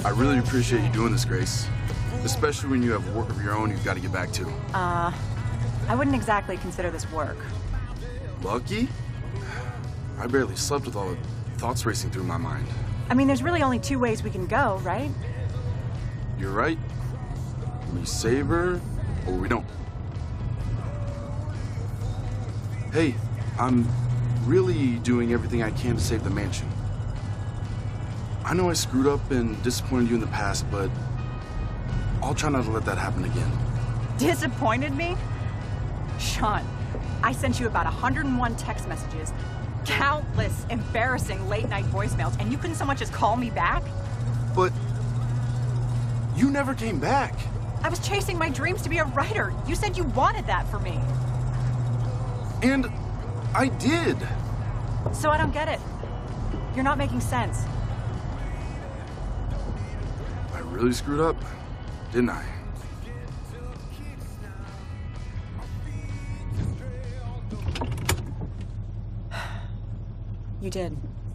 I really appreciate you doing this, Grace. Especially when you have work of your own you've got to get back to. I wouldn't exactly consider this work. Lucky? I barely slept with all the thoughts racing through my mind. I mean, there's really only two ways we can go, right? You're right. We save her, or we don't. Hey, I'm really doing everything I can to save the mansion. I know I screwed up and disappointed you in the past, but I'll try not to let that happen again. Disappointed me? Sean, I sent you about 101 text messages, countless embarrassing late-night voicemails, and you couldn't so much as call me back? But you never came back. I was chasing my dreams to be a writer. You said you wanted that for me. And I did. So I don't get it. You're not making sense. I really screwed up, didn't I? You did.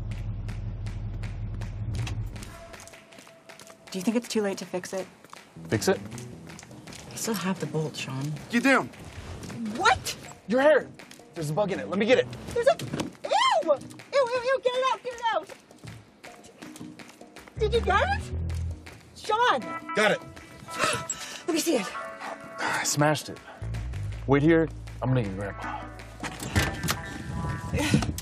Do you think it's too late to fix it? Fix it? I still have the bolt, Sean. Get down. What? Your hair! There's a bug in it. Let me get it. There's a... Ew! Ew, ew, ew, get it out, get it out! Did you get it? Sean! Got it. Let me see it. I smashed it. Wait here. I'm gonna get Grandpa.